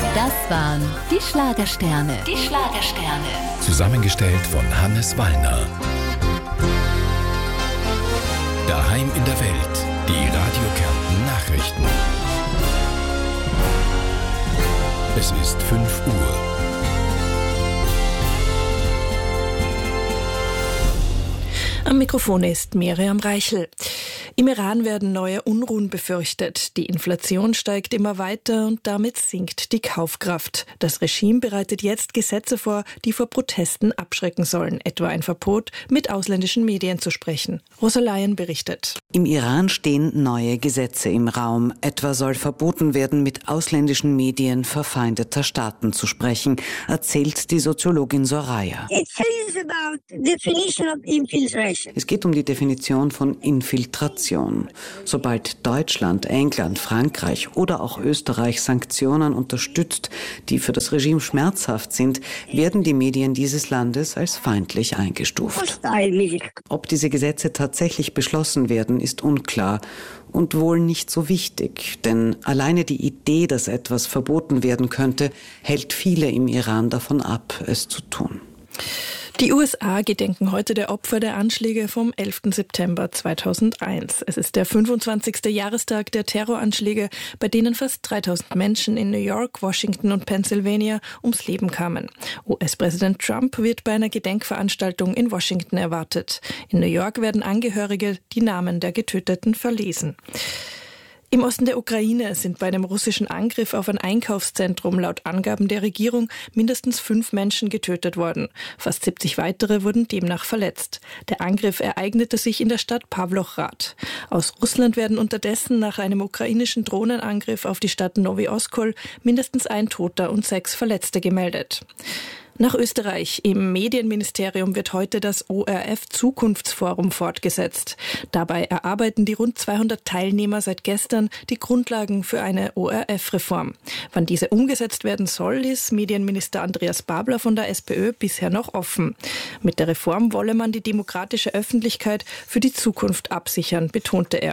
Das waren die Schlagersterne. Die Schlagersterne. Zusammengestellt von Hannes Wallner. Daheim in der Welt. Die Radio Kärnten Nachrichten. Es ist 5 Uhr. Am Mikrofon ist Miriam Reichel. Im Iran werden neue Unruhen befürchtet. Die Inflation steigt immer weiter und damit sinkt die Kaufkraft. Das Regime bereitet jetzt Gesetze vor, die vor Protesten abschrecken sollen, etwa ein Verbot, mit ausländischen Medien zu sprechen. Rosa Leyen berichtet. Im Iran stehen neue Gesetze im Raum. Etwa soll verboten werden, mit ausländischen Medien verfeindeter Staaten zu sprechen, erzählt die Soziologin Soraya. Es geht um die Definition von Infiltration. Sobald Deutschland, England, Frankreich oder auch Österreich Sanktionen unterstützt, die für das Regime schmerzhaft sind, werden die Medien dieses Landes als feindlich eingestuft. Ob diese Gesetze tatsächlich beschlossen werden, ist unklar und wohl nicht so wichtig, denn alleine die Idee, dass etwas verboten werden könnte, hält viele im Iran davon ab, es zu tun. Die USA gedenken heute der Opfer der Anschläge vom 11. September 2001. Es ist der 25. Jahrestag der Terroranschläge, bei denen fast 3000 Menschen in New York, Washington und Pennsylvania ums Leben kamen. US-Präsident Trump wird bei einer Gedenkveranstaltung in Washington erwartet. In New York werden Angehörige die Namen der Getöteten verlesen. Im Osten der Ukraine sind bei einem russischen Angriff auf ein Einkaufszentrum laut Angaben der Regierung mindestens 5 Menschen getötet worden. Fast 70 weitere wurden demnach verletzt. Der Angriff ereignete sich in der Stadt Pawlochrad. Aus Russland werden unterdessen nach einem ukrainischen Drohnenangriff auf die Stadt Nowy Oskol mindestens 1 Toter und 6 Verletzte gemeldet. Nach Österreich. Im Medienministerium wird heute das ORF-Zukunftsforum fortgesetzt. Dabei erarbeiten die rund 200 Teilnehmer seit gestern die Grundlagen für eine ORF-Reform. Wann diese umgesetzt werden soll, ist Medienminister Andreas Babler von der SPÖ bisher noch offen. Mit der Reform wolle man die demokratische Öffentlichkeit für die Zukunft absichern, betonte er.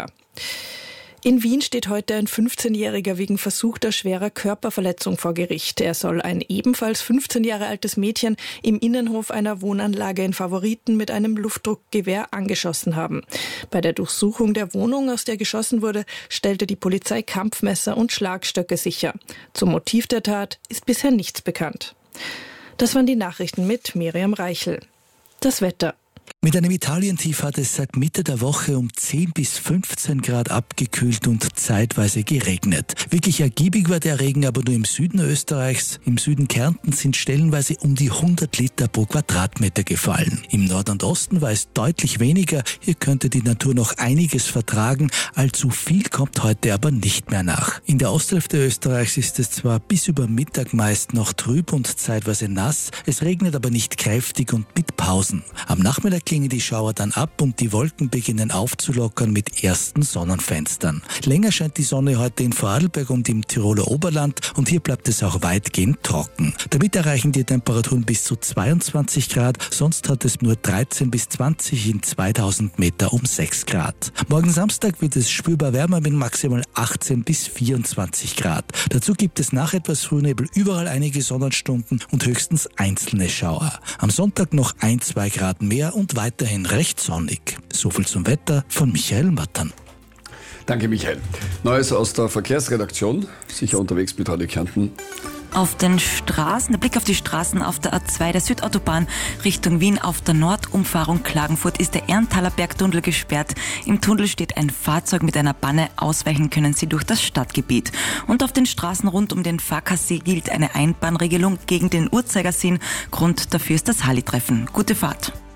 In Wien steht heute ein 15-Jähriger wegen versuchter schwerer Körperverletzung vor Gericht. Er soll ein ebenfalls 15 Jahre altes Mädchen im Innenhof einer Wohnanlage in Favoriten mit einem Luftdruckgewehr angeschossen haben. Bei der Durchsuchung der Wohnung, aus der geschossen wurde, stellte die Polizei Kampfmesser und Schlagstöcke sicher. Zum Motiv der Tat ist bisher nichts bekannt. Das waren die Nachrichten mit Miriam Reichel. Das Wetter. Mit einem Italientief hat es seit Mitte der Woche um 10 bis 15 Grad abgekühlt und zeitweise geregnet. Wirklich ergiebig war der Regen aber nur im Süden Österreichs. Im Süden Kärntens sind stellenweise um die 100 Liter pro Quadratmeter gefallen. Im Nord und Osten war es deutlich weniger. Hier könnte die Natur noch einiges vertragen. Allzu viel kommt heute aber nicht mehr nach. In der Osthälfte Österreichs ist es zwar bis über Mittag meist noch trüb und zeitweise nass. Es regnet aber nicht kräftig und mit Pausen. Am Nachmittag klingen die Schauer dann ab und die Wolken beginnen aufzulockern mit ersten Sonnenfenstern. Länger scheint die Sonne heute in Vorarlberg und im Tiroler Oberland und hier bleibt es auch weitgehend trocken. Damit erreichen die Temperaturen bis zu 22 Grad, sonst hat es nur 13 bis 20 in 2000 Meter um 6 Grad. Morgen Samstag wird es spürbar wärmer mit maximal 18 bis 24 Grad. Dazu gibt es nach etwas Frühnebel überall einige Sonnenstunden und höchstens einzelne Schauer. Am Sonntag noch 1-2 Grad mehr und weiterhin recht sonnig. So viel zum Wetter von Michael Mattern. Danke, Michael. Neues aus der Verkehrsredaktion. Sicher unterwegs mit Radio Kärnten. Auf den Straßen, der Blick auf die Straßen auf der A2 der Südautobahn Richtung Wien auf der Nordumfahrung Klagenfurt ist der Erntaler Bergtunnel gesperrt. Im Tunnel steht ein Fahrzeug mit einer Banne. Ausweichen können Sie durch das Stadtgebiet. Und auf den Straßen rund um den Farkassee gilt eine Einbahnregelung gegen den Uhrzeigersinn. Grund dafür ist das Halli-Treffen. Gute Fahrt.